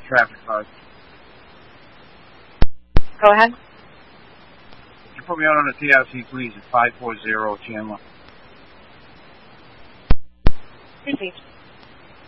traffic card. Go ahead. Can you put me on the TRC, please, at 540 Chandler? Received.